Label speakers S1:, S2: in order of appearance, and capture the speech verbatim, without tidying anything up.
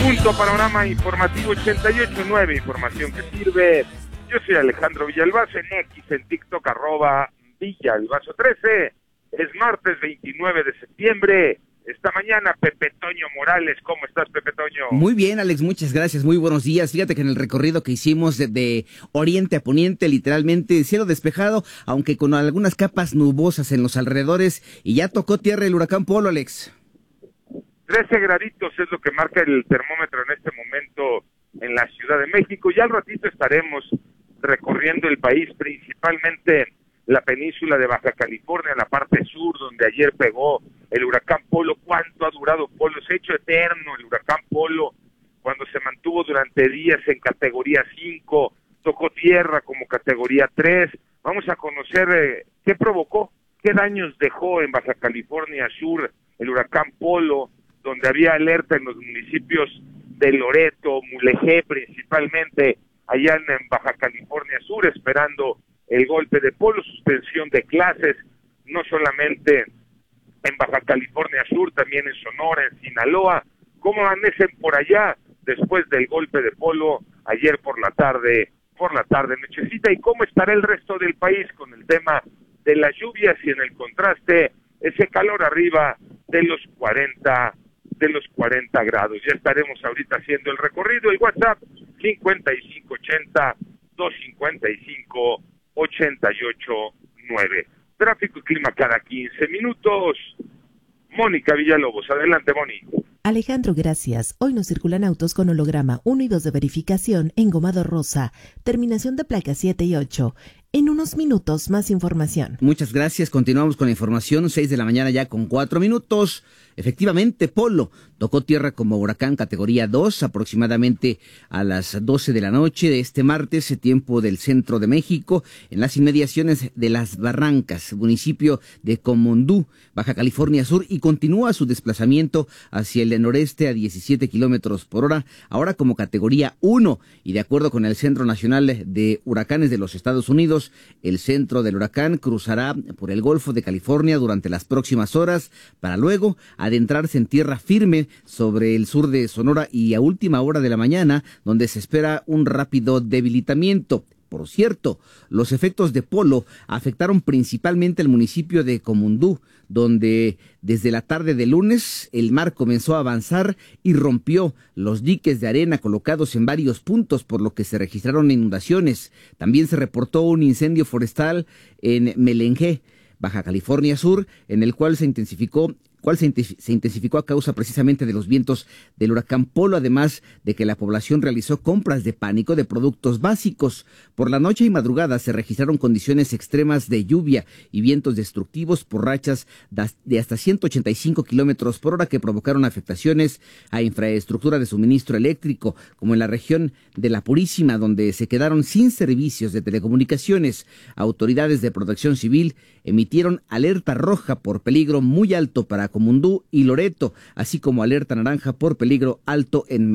S1: Punto Panorama Informativo ochenta y ocho punto nueve, información que sirve. Yo soy Alejandro Villalbazo, en X, en TikTok, arroba Villalbazo trece. Es martes veintinueve de septiembre. Esta mañana, Pepe Toño Morales. ¿Cómo estás, Pepe Toño?
S2: Muy bien, Alex, muchas gracias, muy buenos días. Fíjate que en el recorrido que hicimos de, de oriente a poniente, literalmente cielo despejado, aunque con algunas capas nubosas en los alrededores, y ya tocó tierra el huracán Polo, Alex.
S1: trece graditos es lo que marca el termómetro en este momento en la Ciudad de México. Ya al ratito estaremos recorriendo el país, principalmente la península de Baja California, en la parte sur, donde ayer pegó el huracán Polo. ¿Cuánto ha durado Polo? Se ha hecho eterno el huracán Polo, cuando se mantuvo durante días en categoría cinco, tocó tierra como categoría tres. Vamos a conocer eh, qué provocó, qué daños dejó en Baja California Sur el huracán Polo, donde había alerta en los municipios de Loreto, Mulegé principalmente, allá en, en Baja California Sur, esperando el golpe de Polo, suspensión de clases, no solamente en Baja California Sur, también en Sonora, en Sinaloa. ¿Cómo amanecen por allá después del golpe de Polo ayer por la tarde, por la tarde, nochecita? ¿Y cómo estará el resto del país con el tema de las lluvias y en el contraste, ese calor arriba de los cuarenta de los cuarenta grados? Ya estaremos ahorita haciendo el recorrido. El WhatsApp cincuenta y cinco ochenta, doscientos cincuenta y cinco, ochenta y ocho nueve. Tráfico y clima cada quince minutos. Mónica Villalobos, adelante, Moni.
S3: Alejandro, gracias. Hoy nos circulan autos con holograma uno y dos de verificación, engomado rosa, terminación de placas siete y ocho. En unos minutos, más información.
S2: Muchas gracias. Continuamos con la información. seis de la mañana ya con cuatro minutos. Efectivamente, Polo tocó tierra como huracán categoría dos aproximadamente a las doce de la noche de este martes, tiempo del centro de México, en las inmediaciones de Las Barrancas, municipio de Comondú, Baja California Sur, y continúa su desplazamiento hacia el noreste a diecisiete kilómetros por hora, ahora como categoría uno, y de acuerdo con el Centro Nacional de Huracanes de los Estados Unidos, el centro del huracán cruzará por el Golfo de California durante las próximas horas para luego adentrarse en tierra firme sobre el sur de Sonora y a última hora de la mañana, donde se espera un rápido debilitamiento. Por cierto, los efectos de Polo afectaron principalmente el municipio de Comondú, donde desde la tarde de lunes el mar comenzó a avanzar y rompió los diques de arena colocados en varios puntos, por lo que se registraron inundaciones. También se reportó un incendio forestal en Melengé, Baja California Sur, en el cual se intensificó cual se intensificó a causa precisamente de los vientos del huracán Polo, además de que la población realizó compras de pánico de productos básicos. Por la noche y madrugada se registraron condiciones extremas de lluvia y vientos destructivos por rachas de hasta ciento ochenta y cinco kilómetros por hora que provocaron afectaciones a infraestructura de suministro eléctrico, como en la región de La Purísima, donde se quedaron sin servicios de telecomunicaciones. Autoridades de protección civil emitieron alerta roja por peligro muy alto para Comondú y Loreto, así como alerta naranja por peligro alto en